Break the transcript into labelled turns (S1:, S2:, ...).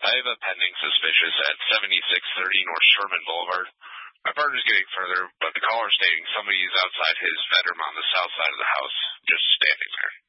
S1: I have a pending suspicious at 7630 North Sherman Boulevard. My partner's getting further, but the caller stating somebody is outside his bedroom on the south side of the house, just standing there.